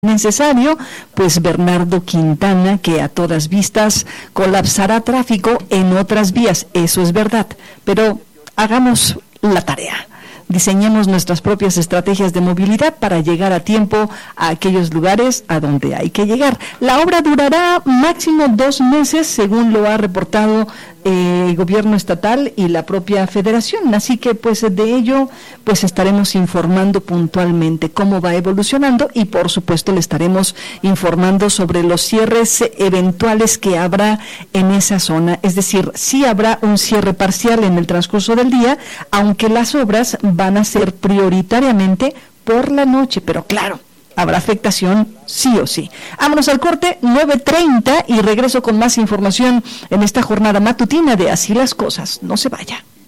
necesario, pues Bernardo Quintana, que a todas vistas colapsará tráfico en otras vías, eso es verdad, pero hagamos la tarea. Diseñemos nuestras propias estrategias de movilidad para llegar a tiempo a aquellos lugares a donde hay que llegar. La obra durará máximo 2 meses, según lo ha reportado el gobierno estatal y la propia federación. Así que pues de ello pues estaremos informando puntualmente cómo va evolucionando y por supuesto le estaremos informando sobre los cierres eventuales que habrá en esa zona. Es decir, sí habrá un cierre parcial en el transcurso del día, aunque las obras van a ser prioritariamente por la noche, pero claro, habrá afectación sí o sí. Vámonos al corte, 9:30, y regreso con más información en esta jornada matutina de Así las Cosas. No se vaya.